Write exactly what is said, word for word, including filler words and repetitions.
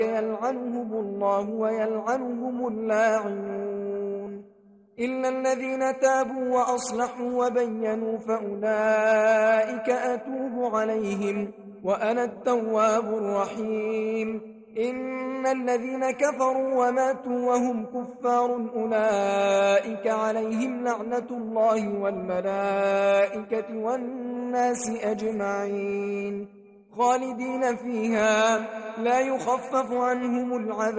يلعنهم الله ويلعنهم اللاعنون إلا الذين تابوا وأصلحوا وبينوا فأولئك أتوب عليهم وأنا التواب الرحيم إن الذين كفروا وماتوا وهم كفار أولئك عليهم لعنة الله والملائكة والناس أجمعين خالدين فيها لا يخفف عنهم العذاب